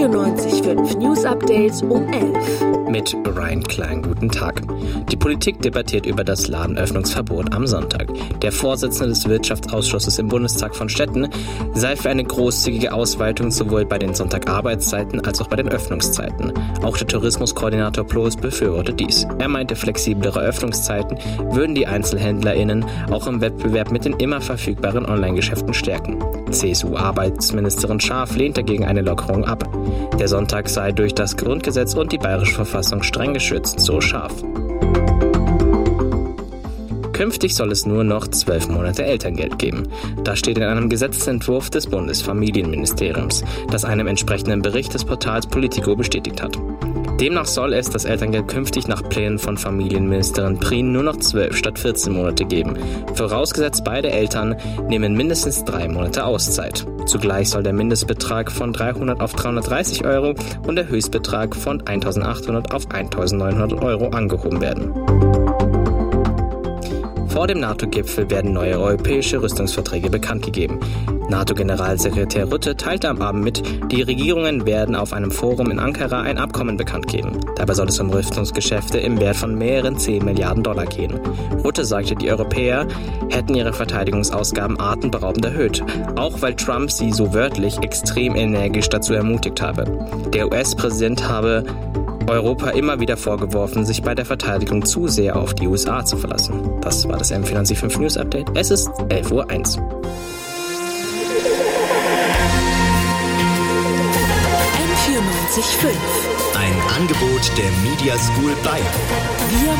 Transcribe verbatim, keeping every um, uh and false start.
vierundneunzig Komma fünf News Update um elf. Mit Ryan Klein, guten Tag. Die Politik debattiert über das Ladenöffnungsverbot am Sonntag. Der Vorsitzende des Wirtschaftsausschusses im Bundestag von Stetten sei für eine großzügige Ausweitung sowohl bei den Sonntag-Arbeitszeiten als auch bei den Öffnungszeiten. Auch der Tourismuskoordinator Ploß befürwortet dies. Er meinte, flexiblere Öffnungszeiten würden die EinzelhändlerInnen auch im Wettbewerb mit den immer verfügbaren Online-Geschäften stärken. C S U-Arbeitsministerin Scharf lehnt dagegen eine Lockerung ab. Der Sonntag sei durch das Grundgesetz und die bayerische Verfassung streng geschützt, so Scharf. Künftig soll es nur noch zwölf Monate Elterngeld geben. Das steht in einem Gesetzentwurf des Bundesfamilienministeriums, das einem entsprechenden Bericht des Portals Politico bestätigt hat. Demnach soll es das Elterngeld künftig nach Plänen von Familienministerin Prien nur noch zwölf statt vierzehn Monate geben. Vorausgesetzt, beide Eltern nehmen mindestens drei Monate Auszeit. Zugleich soll der Mindestbetrag von dreihundert auf dreihundertdreißig Euro und der Höchstbetrag von eintausendachthundert auf eintausendneunhundert Euro angehoben werden. Vor dem NATO-Gipfel werden neue europäische Rüstungsverträge bekannt gegeben. NATO-Generalsekretär Rutte teilte am Abend mit, die Regierungen werden auf einem Forum in Ankara ein Abkommen bekannt geben. Dabei soll es um Rüstungsgeschäfte im Wert von mehreren zehn Milliarden Dollar gehen. Rutte sagte, die Europäer hätten ihre Verteidigungsausgaben atemberaubend erhöht, auch weil Trump sie so wörtlich extrem energisch dazu ermutigt habe. Der U S-Präsident habe Europa immer wieder vorgeworfen, sich bei der Verteidigung zu sehr auf die U S A zu verlassen. Das war das M vierundneunzig Komma fünf News Update. Es ist elf Uhr eins. M vierundneunzig Komma fünf. Ein Angebot der Media School Bayern. Wir